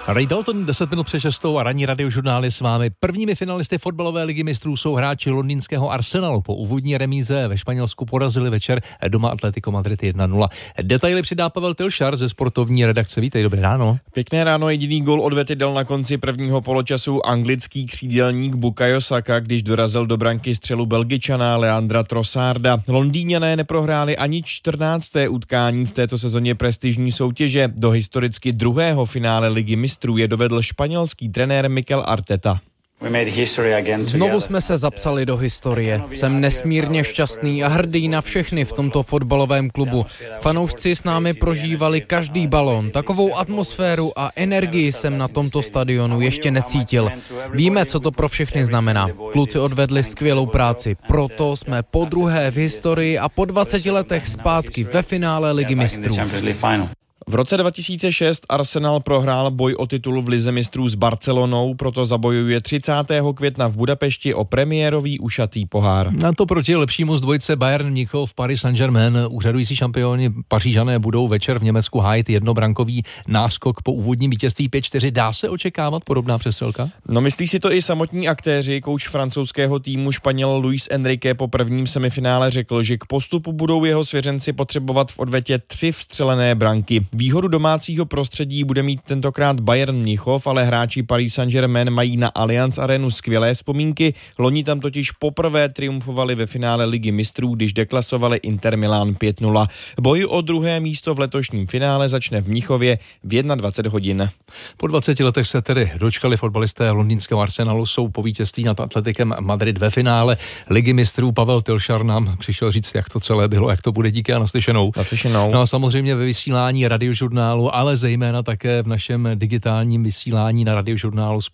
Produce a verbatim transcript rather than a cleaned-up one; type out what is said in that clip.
Ray Dalton, deset minut před šestou a ranní radiožurnály s vámi. Prvními finalisty fotbalové ligy mistrů jsou hráči londýnského Arsenalu. Po úvodní remíze ve Španělsku porazili večer doma Atletico Madrid jedna nula. Detaily přidá Pavel Tilšar ze sportovní redakce. Vítej, dobré ráno. Pěkné ráno, jediný gól odvety dal na konci prvního poločasu anglický křídelník Bukayo Saka, když dorazil do branky střelu Belgičana Leandra Trossarda. Londýňané neprohráli ani čtrnácté utkání v této sezóně prestižní soutěže. Do historicky druhého finále ligy mistrů je dovedl španělský trenér Mikel Arteta. Znovu jsme se zapsali do historie. Jsem nesmírně šťastný a hrdý na všechny v tomto fotbalovém klubu. Fanoušci s námi prožívali každý balón. Takovou atmosféru a energii jsem na tomto stadionu ještě necítil. Víme, co to pro všechny znamená. Kluci odvedli skvělou práci. Proto jsme po druhé v historii a po dvaceti letech zpátky ve finále ligy mistrů. V roce dva tisíce šest Arsenal prohrál boj o titul v lize mistrů s Barcelonou, proto zabojuje třicátého května v Budapešti o premiérový ušatý pohár. Na to proti lepšímu z dvojce Bayern Mnichov Paris Saint-Germain. Úřadující šampioni Pařížané budou večer v Německu hájit jednobrankový náskok po úvodním vítězství pět čtyři. Dá se očekávat podobná přestřelka? No, myslí si to i samotní aktéři. Kouč francouzského týmu Španěl Luis Enrique po prvním semifinále řekl, že k postupu budou jeho svěřenci potřebovat v odvetě tři vstřelené branky. Výhodu domácího prostředí bude mít tentokrát Bayern Mnichov, ale hráči Paris Saint-Germain mají na Allianz Arenu skvělé vzpomínky. Loni tam totiž poprvé triumfovali ve finále ligy mistrů, když deklasovali Inter Milán pět nula. Boj o druhé místo v letošním finále začne v Mnichově v dvacet jedna hodin. Po dvaceti letech se tedy dočkali fotbalisté londýnského Arsenalu, jsou po vítězství nad Atletikem Madrid ve finále ligy mistrů. Pavel Tilšar nám přišel říct, jak to celé bylo, jak to bude. Díky a naslyšenou. Naslyšenou. No a samozřejmě ve vysílání radiožurnálu, ale zejména také v našem digitálním vysílání na radiožurnálu